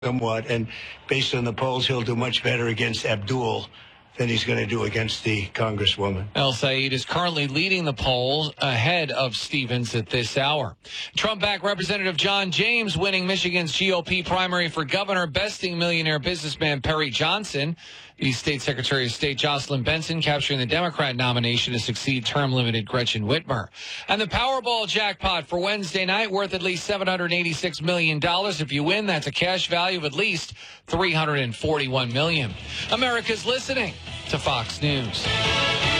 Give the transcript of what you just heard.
somewhat, and based on the polls, he'll do much better against Abdul than he's going to do against the Congresswoman. El Said is currently leading the polls ahead of Stevens at this hour. Trump-backed Representative John James winning Michigan's GOP primary for governor, besting millionaire businessman Perry Johnson. East State Secretary of State Jocelyn Benson capturing the Democrat nomination to succeed term-limited Gretchen Whitmer. And the Powerball jackpot for Wednesday night worth at least $786 million. If you win, that's a cash value of at least $341 million. America's listening to Fox News.